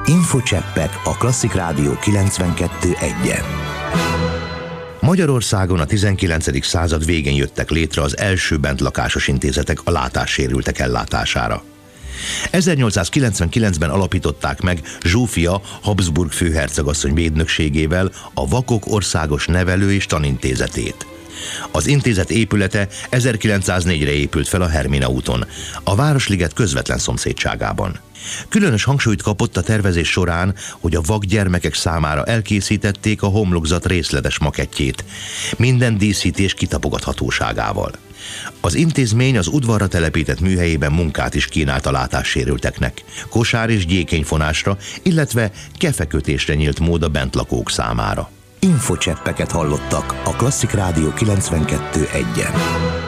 Infocseppek a Klasszik Rádió 92.1-en. Magyarországon a 19. század végén jöttek létre az első bentlakásos intézetek a látássérültek ellátására. 1899-ben alapították meg Zsófia Habsburg főhercegasszony védnökségével a Vakok Országos Nevelő- és Tanintézetét. Az intézet épülete 1904-re épült fel a Hermina úton, a Városliget közvetlen szomszédságában. Különös hangsúlyt kapott a tervezés során, hogy a vak gyermekek számára elkészítették a homlokzat részletes makettjét, minden díszítés kitapogathatóságával. Az intézmény az udvarra telepített műhelyében munkát is kínált a látássérülteknek, kosár- és gyékenyfonásra, illetve kefekötésre nyílt mód a bentlakók számára. Infocseppeket hallottak a Klasszik Rádió 92.1-en.